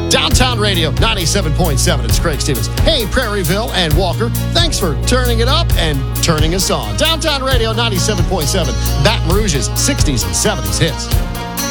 Downtown Radio 97.7. It's Craig Stevens. Hey, Prairieville and Walker. Thanks for turning it up and turning us on. Downtown Radio 97.7. Baton Rouge's 60s and 70s hits.